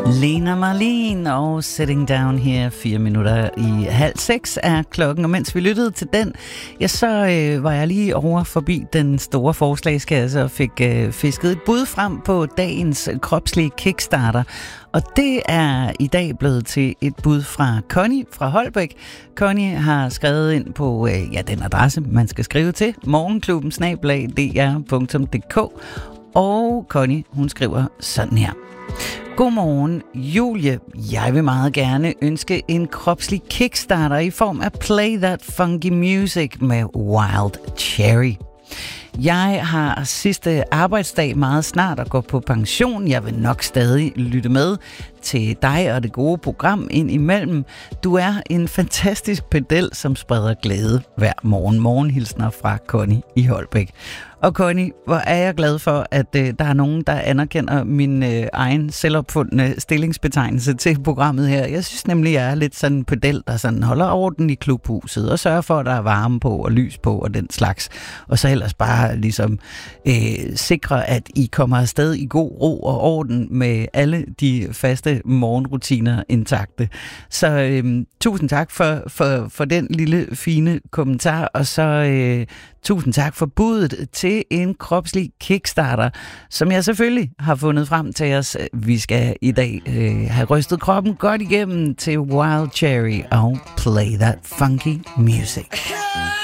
Lena Marlene og Sitting Down her 4 minutter i 5:30 er klokken, og mens vi lyttede til den, ja, så var jeg lige over forbi den store forslagskasse og fik fisket et bud frem på dagens kropslige kickstarter. Og det er i dag blevet til et bud fra Connie fra Holbæk. Connie har skrevet ind på den adresse, man skal skrive til, morgenklubben@dr.dk. Og Connie, hun skriver sådan her. Godmorgen, Julie. Jeg vil meget gerne ønske en kropslig kickstarter i form af Play That Funky Music med Wild Cherry. Jeg har sidste arbejdsdag meget snart at gå på pension. Jeg vil nok stadig lytte med til dig og det gode program ind imellem. Du er en fantastisk pedel, som spreder glæde hver morgen. Morgenhilsner fra Connie i Holbæk. Og Connie, hvor er jeg glad for, at der er nogen, der anerkender min egen selvopfundne stillingsbetegnelse til programmet her. Jeg synes nemlig, jeg er lidt sådan en pedel, der sådan holder orden i klubhuset og sørger for, at der er varme på og lys på og den slags. Og så ellers bare ligesom sikre, at I kommer afsted i god ro og orden med alle de faste morgenrutiner intakte. Så tusind tak for den lille fine kommentar, og så tusind tak for budet til en kropslig kickstarter, som jeg selvfølgelig har fundet frem til os. Vi skal i dag have rystet kroppen godt igennem til Wild Cherry og Play That Funky Music.